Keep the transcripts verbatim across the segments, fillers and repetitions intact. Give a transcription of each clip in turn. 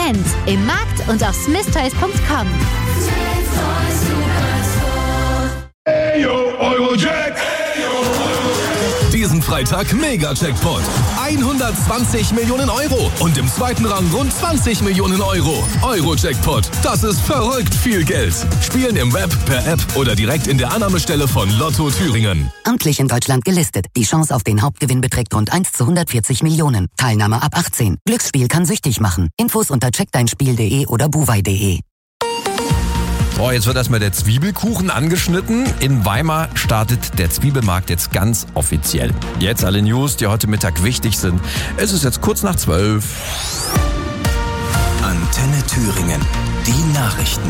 Moment im Markt und auf smith toys punkt com. Hey yo, Eurojack! Diesen Freitag Mega-Jackpot. hundertzwanzig Millionen Euro und im zweiten Rang rund zwanzig Millionen Euro. Euro-Jackpot, das ist verrückt viel Geld. Spielen im Web, per App oder direkt in der Annahmestelle von Lotto Thüringen. Amtlich in Deutschland gelistet. Die Chance auf den Hauptgewinn beträgt rund eins zu hundertvierzig Millionen. Teilnahme ab achtzehn. Glücksspiel kann süchtig machen. Infos unter check dein spiel punkt de oder buwei punkt de. So, jetzt wird erstmal der Zwiebelkuchen angeschnitten. In Weimar startet der Zwiebelmarkt jetzt ganz offiziell. Jetzt alle News, die heute Mittag wichtig sind. Es ist jetzt kurz nach zwölf. Antenne Thüringen, die Nachrichten.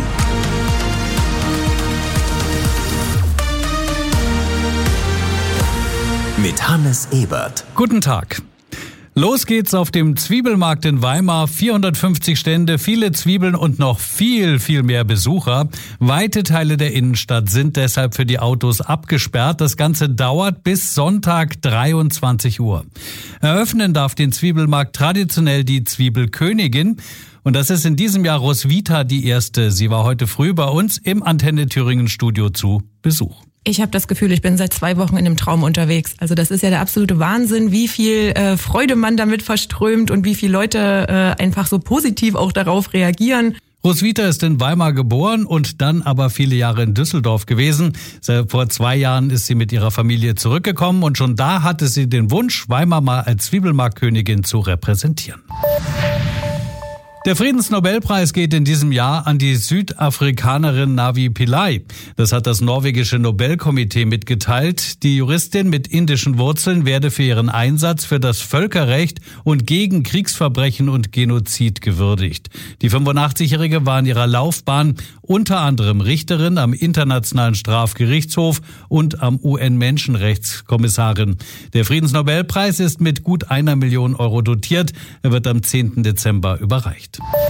Mit Hannes Ebert. Guten Tag. Los geht's auf dem Zwiebelmarkt in Weimar. vierhundertfünfzig Stände, viele Zwiebeln und noch viel, viel mehr Besucher. Weite Teile der Innenstadt sind deshalb für die Autos abgesperrt. Das Ganze dauert bis Sonntag dreiundzwanzig Uhr. Eröffnen darf den Zwiebelmarkt traditionell die Zwiebelkönigin. Und das ist in diesem Jahr Roswitha die erste. Sie war heute früh bei uns im Antenne Thüringen Studio zu Besuch. Ich habe das Gefühl, ich bin seit zwei Wochen in einem Traum unterwegs. Also das ist ja der absolute Wahnsinn, wie viel äh, Freude man damit verströmt und wie viele Leute äh, einfach so positiv auch darauf reagieren. Roswitha ist in Weimar geboren und dann aber viele Jahre in Düsseldorf gewesen. Vor zwei Jahren ist sie mit ihrer Familie zurückgekommen und schon da hatte sie den Wunsch, Weimar mal als Zwiebelmarktkönigin zu repräsentieren. Der Friedensnobelpreis geht in diesem Jahr an die Südafrikanerin Navi Pillay. Das hat das norwegische Nobelkomitee mitgeteilt. Die Juristin mit indischen Wurzeln werde für ihren Einsatz für das Völkerrecht und gegen Kriegsverbrechen und Genozid gewürdigt. Die fünfundachtzig-Jährige war in ihrer Laufbahn unter anderem Richterin am Internationalen Strafgerichtshof und am U N-Menschenrechtskommissarin. Der Friedensnobelpreis ist mit gut einer Million Euro dotiert. Er wird am zehnten Dezember überreicht.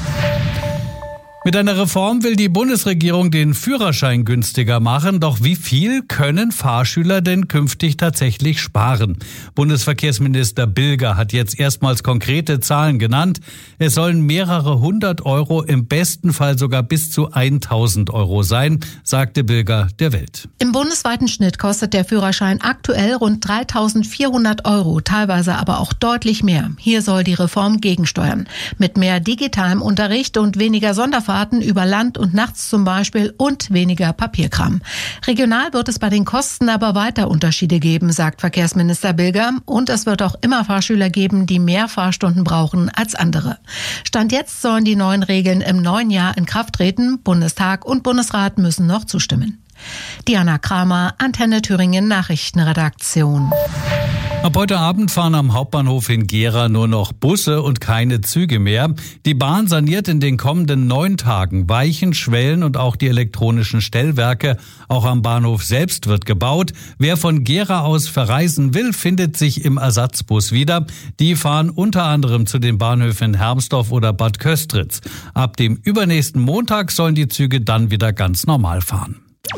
Mit einer Reform will die Bundesregierung den Führerschein günstiger machen. Doch wie viel können Fahrschüler denn künftig tatsächlich sparen? Bundesverkehrsminister Bilger hat jetzt erstmals konkrete Zahlen genannt. Es sollen mehrere hundert Euro, im besten Fall sogar bis zu tausend Euro sein, sagte Bilger der Welt. Im bundesweiten Schnitt kostet der Führerschein aktuell rund dreitausendvierhundert Euro, teilweise aber auch deutlich mehr. Hier soll die Reform gegensteuern. Mit mehr digitalem Unterricht und weniger Sonderfahrten über Land und nachts zum Beispiel und weniger Papierkram. Regional wird es bei den Kosten aber weiter Unterschiede geben, sagt Verkehrsminister Bilger. Und es wird auch immer Fahrschüler geben, die mehr Fahrstunden brauchen als andere. Stand jetzt sollen die neuen Regeln im neuen Jahr in Kraft treten. Bundestag und Bundesrat müssen noch zustimmen. Diana Kramer, Antenne Thüringen Nachrichtenredaktion. Ab heute Abend fahren am Hauptbahnhof in Gera nur noch Busse und keine Züge mehr. Die Bahn saniert in den kommenden neun Tagen Weichen, Schwellen und auch die elektronischen Stellwerke. Auch am Bahnhof selbst wird gebaut. Wer von Gera aus verreisen will, findet sich im Ersatzbus wieder. Die fahren unter anderem zu den Bahnhöfen Hermsdorf oder Bad Köstritz. Ab dem übernächsten Montag sollen die Züge dann wieder ganz normal fahren.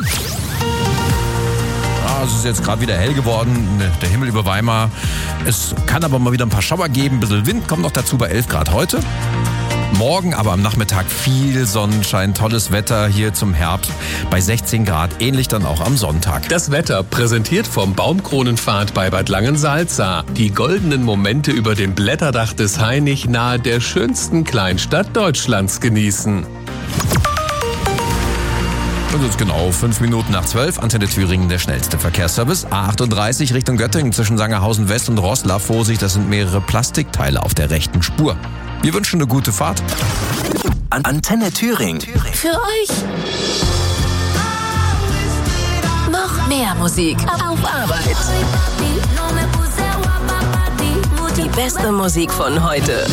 Es ist jetzt gerade wieder hell geworden, der Himmel über Weimar. Es kann aber mal wieder ein paar Schauer geben, ein bisschen Wind kommt noch dazu bei elf Grad heute. Morgen aber am Nachmittag viel Sonnenschein, tolles Wetter hier zum Herbst bei sechzehn Grad, ähnlich dann auch am Sonntag. Das Wetter präsentiert vom Baumkronenpfad bei Bad Langensalza. Die goldenen Momente über dem Blätterdach des Hainich nahe der schönsten Kleinstadt Deutschlands genießen. Und es ist genau fünf Minuten nach zwölf. Antenne Thüringen, der schnellste Verkehrsservice. A achtunddreißig Richtung Göttingen zwischen Sangerhausen West und Roßla. Vorsicht, das sind mehrere Plastikteile auf der rechten Spur. Wir wünschen eine gute Fahrt. Antenne Thüringen. Für euch noch mehr Musik auf Arbeit. Die beste Musik von heute.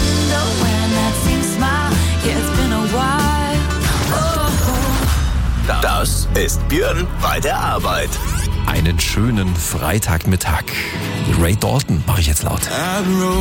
Das ist Björn bei der Arbeit. Einen schönen Freitagmittag. Ray Dalton mache ich jetzt laut.